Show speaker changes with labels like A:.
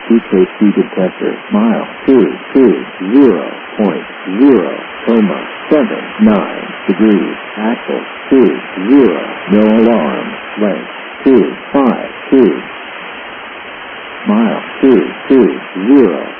A: Suitcase seated tester. Mile 220.0, 79 degrees. Axle 20. No alarm. Length 252. Mile 220.